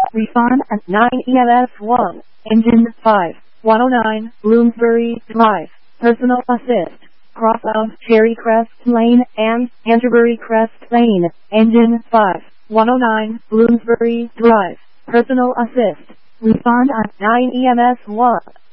Refund at 9 EMS 1, Engine 5, 109, Bloomsbury Drive, Personal Assist, cross of Cherry Crest Lane and Canterbury Crest Lane, Engine 5, 109, Bloomsbury Drive, Personal Assist. Refund at 9 EMS 1.